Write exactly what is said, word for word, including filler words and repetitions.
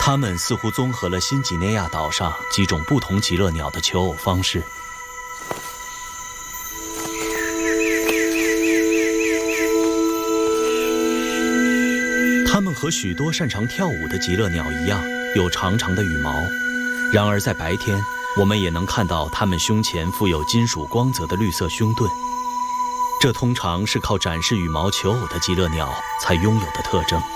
它们似乎综合了新几内亚岛上几种不同极乐鸟的求偶方式。它们和许多擅长跳舞的极乐鸟一样，有长长的羽毛。然而在白天，我们也能看到它们胸前附有金属光泽的绿色胸盾。这通常是靠展示羽毛求偶的极乐鸟才拥有的特征。